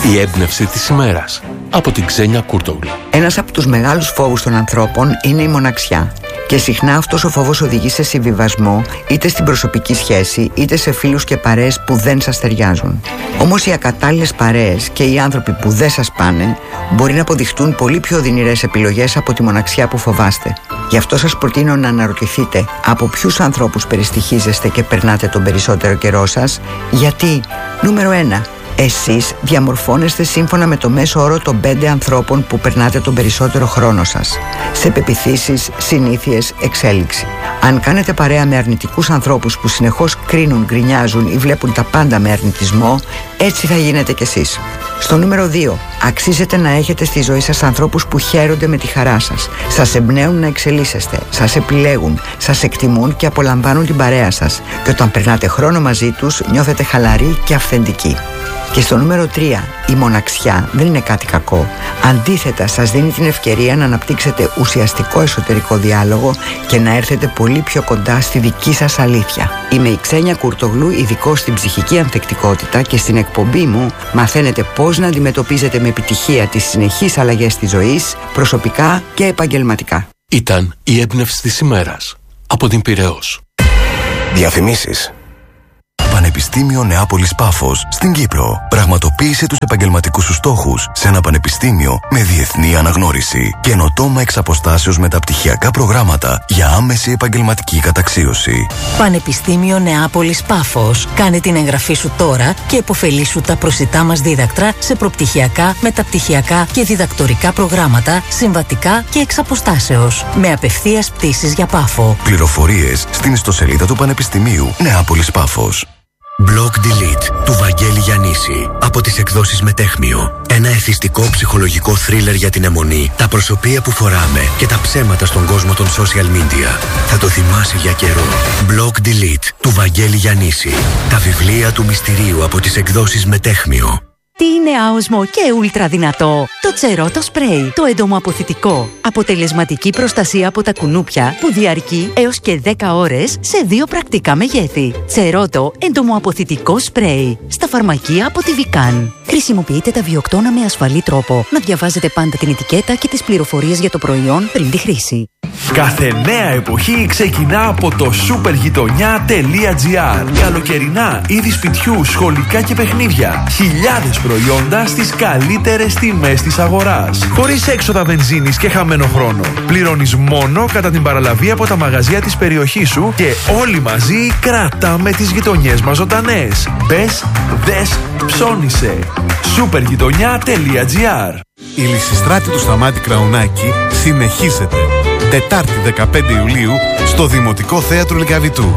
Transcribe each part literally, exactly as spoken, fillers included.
Η έμπνευση της ημέρας από την Ξένια Κούρτογλου. Ένας από τους μεγάλους φόβους των ανθρώπων είναι η μοναξιά. Και συχνά αυτός ο φόβος οδηγεί σε συμβιβασμό είτε στην προσωπική σχέση είτε σε φίλους και παρέες που δεν σας ταιριάζουν. Όμως οι ακατάλληλες παρέες και οι άνθρωποι που δεν σας πάνε μπορεί να αποδειχτούν πολύ πιο οδυνηρές επιλογές από τη μοναξιά που φοβάστε. Γι' αυτό σας προτείνω να αναρωτηθείτε από ποιους ανθρώπους περιστοιχίζεστε και περνάτε τον περισσότερο καιρό σας. Γιατί, νούμερο ένα, εσείς διαμορφώνεστε σύμφωνα με το μέσο όρο των πέντε ανθρώπων που περνάτε τον περισσότερο χρόνο σας. Σε πεποιθήσεις, συνήθειες, εξέλιξη. Αν κάνετε παρέα με αρνητικούς ανθρώπους που συνεχώς κρίνουν, γκρινιάζουν ή βλέπουν τα πάντα με αρνητισμό, έτσι θα γίνετε κι εσείς. Στο νούμερο δύο, αξίζεται να έχετε στη ζωή σας ανθρώπους που χαίρονται με τη χαρά σας. Σας εμπνέουν να εξελίσσεστε, σας επιλέγουν, σας εκτιμούν και απολαμβάνουν την παρέα σας. Και όταν περνάτε χρόνο μαζί τους, νιώθετε χαλαροί και αυθεντικοί. Και στο νούμερο τρία, η μοναξιά δεν είναι κάτι κακό. Αντίθετα, σας δίνει την ευκαιρία να αναπτύξετε ουσιαστικό εσωτερικό διάλογο και να έρθετε πολύ πιο κοντά στη δική σας αλήθεια. Είμαι η Ξένια Κούρτογλου, ειδικός στην ψυχική ανθεκτικότητα, και στην εκπομπή μου μαθαίνετε πώς να αντιμετωπίζετε με επιτυχία τις συνεχείς αλλαγές της ζωής, προσωπικά και επαγγελματικά. Ήταν η έμπνευση της ημέρας από την Πειραιώς. Διαφημίσεις. Πανεπιστήμιο Νεάπολης Πάφος στην Κύπρο. Πραγματοποίησε τους επαγγελματικούς σου στόχους σε ένα πανεπιστήμιο με διεθνή αναγνώριση. Καινοτόμα εξ αποστάσεως μεταπτυχιακά προγράμματα για άμεση επαγγελματική καταξίωση. Πανεπιστήμιο Νεάπολης Πάφος. Κάνε την εγγραφή σου τώρα και επωφελήσου τα προσιτά μας δίδακτρα σε προπτυχιακά, μεταπτυχιακά και διδακτορικά προγράμματα, συμβατικά και εξ αποστάσεως. Με απευθείας πτήσεις για Πάφο. Πληροφορίες στην ιστοσελίδα του Πανεπιστημίου Νεάπολης Πάφος. Block Delete του Βαγγέλη Γιαννίση από τις εκδόσεις Μετέχμιο. Ένα εθιστικό ψυχολογικό θρίλερ για την αιμονή, τα προσωπία που φοράμε και τα ψέματα στον κόσμο των social media. Θα το θυμάσαι για καιρό. Block Delete του Βαγγέλη Γιαννίση. Τα βιβλία του μυστηρίου από τις εκδόσεις Μετέχμιο. Τι είναι άοσμο και ούλτρα δυνατό? Το Τσερότο Σπρέι, το εντομοαποθητικό. Αποτελεσματική προστασία από τα κουνούπια που διαρκεί έως και δέκα ώρες σε δύο πρακτικά μεγέθη. Τσερότο εντομοαποθητικό σπρέι. Στα φαρμακεία από τη Βικάν. Χρησιμοποιείτε τα βιοκτώνα με ασφαλή τρόπο. Να διαβάζετε πάντα την ετικέτα και τις πληροφορίες για το προϊόν πριν τη χρήση. Κάθε νέα εποχή ξεκινά από το supergitonia τελεία gr. Καλοκαιρινά, είδη σπιτιού, σχολικά και παιχνίδια. Χιλιάδες προϊόντα στις καλύτερες τιμές της αγοράς. Χωρίς έξοδα βενζίνης και χαμένο χρόνο. Πληρώνεις μόνο κατά την παραλαβή από τα μαγαζιά της περιοχής σου και όλοι μαζί κρατάμε τις γειτονιές μας ζωντανές. Μπες, δες, ψώνισε. supergitonia τελεία gr. Η Λυσιστράτη του Σταμάτη Κραουνάκη συνεχίζεται. Τετάρτη δεκαπέντε Ιουλίου στο Δημοτικό Θέατρο Λυκαβητού.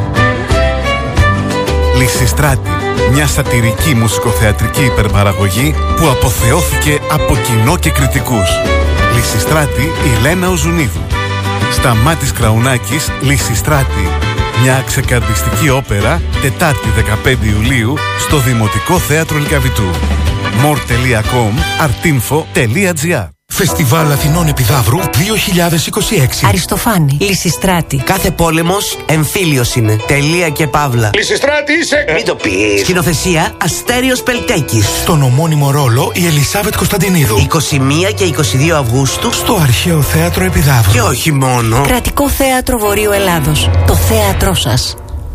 Λυσιστράτη, μια σατιρική μουσικοθεατρική υπερπαραγωγή που αποθεώθηκε από κοινό και κριτικούς. Λυσιστράτη, η Λένα Οζουνίδου. Σταμάτης Κραουνάκης, Λυσιστράτη. Μια ξεκαρδιστική όπερα, Τετάρτη δεκαπέντε Ιουλίου στο Δημοτικό Θέατρο Λυκαβητού. more τελεία com, artinfo τελεία gr. Φεστιβάλ Αθηνών Επιδαύρου δύο χιλιάδες είκοσι έξι. Αριστοφάνη, Λυσιστράτη. Κάθε πόλεμος εμφύλιος είναι. Τελεία και παύλα. Λυσιστράτη είσαι! Μην το πεις. Σκηνοθεσία Αστέριος Πελτέκης. Στον ομώνυμο ρόλο η Ελισάβετ Κωνσταντινίδου. είκοσι μία και είκοσι δύο Αυγούστου στο Αρχαίο Θέατρο Επιδαύρου. Και όχι μόνο. Κρατικό Θέατρο Βορείου Ελλάδος. Το θέατρό σας.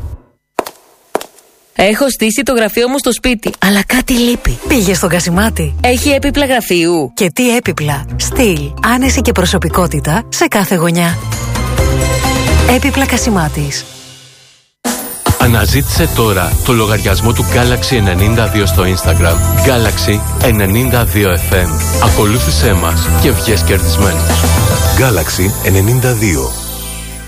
Έχω στήσει το γραφείο μου στο σπίτι, αλλά κάτι λείπει. Πήγε στον Κασιμάτη. Έχει έπιπλα γραφείου. Και τι έπιπλα? Στυλ, άνεση και προσωπικότητα σε κάθε γωνιά. Έπιπλα Κασιμάτης. Αναζήτησε τώρα το λογαριασμό του Galaxy ενενήντα δύο στο Instagram. Galaxy ενενήντα δύο εφ εμ. Ακολούθησέ μας και βγες κερδισμένος. Galaxy ενενήντα δύο.